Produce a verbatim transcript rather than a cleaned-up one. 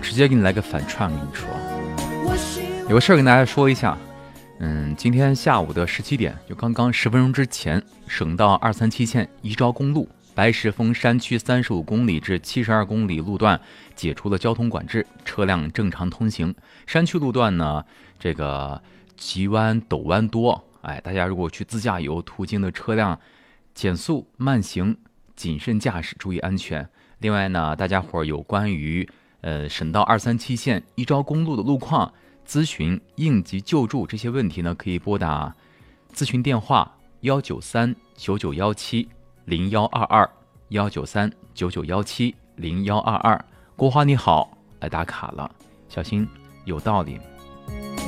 直接给你来个反串，跟你说，有个事儿跟大家说一下。嗯，今天下午的十七点，就刚刚十分钟之前，省道二三七线宜昭公路白石峰山区三十五公里至七十二公里路段解除了交通管制，车辆正常通行。山区路段呢，这个急弯陡弯多，哎，大家如果去自驾游途经的车辆，减速慢行，谨慎驾驶，注意安全。另外呢，大家伙有关于呃省道二三七线宜昭公路的路况咨询、应急救助这些问题呢，可以拨打咨询电话幺九三九九幺七零幺二二幺九三九九幺七零幺二二。国华你好，来打卡了，小心有道理。